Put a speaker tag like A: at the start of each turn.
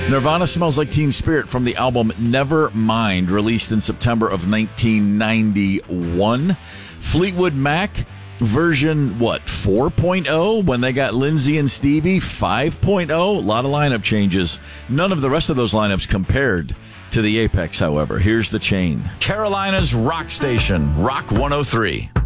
A: Nirvana Smells Like Teen Spirit from the album Nevermind, released in September of 1991. Fleetwood Mac, version, 4.0? When they got Lindsay and Stevie, 5.0? A lot of lineup changes. None of the rest of those lineups compared to the Apex, however. Here's the chain. Carolina's rock station, Rock 103.